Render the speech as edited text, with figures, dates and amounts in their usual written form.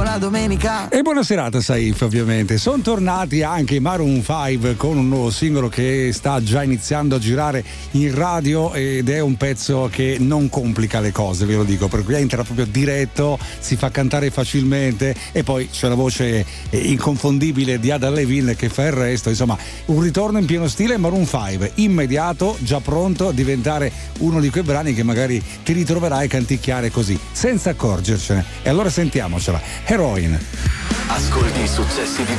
buona domenica. E buona serata Saif, ovviamente. Sono tornati anche i Maroon 5 con un nuovo singolo che sta già iniziando a girare in radio ed è un pezzo che non complica le cose, ve lo dico, perché entra proprio diretto, si fa cantare facilmente e poi c'è la voce inconfondibile di Adam Levine che fa il resto. Insomma, un ritorno in pieno stile Maroon 5, immediato, già pronto a diventare uno di quei brani che magari ti ritroverai canticchiare così, senza accorgercene. E allora sentiamocela. Heroin. Ascolti i successi di